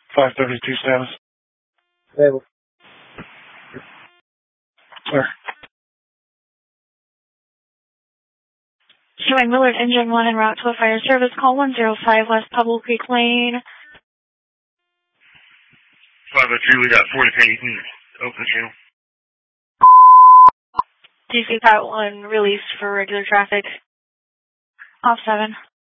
532 status. Stable. Sir. Showing Willard Engine 1 en route to a fire service. Call 105 West Pebble Creek Lane. 502, we got 40 Peyton. Open the channel. DC Pat 1 released for regular traffic. Off 7.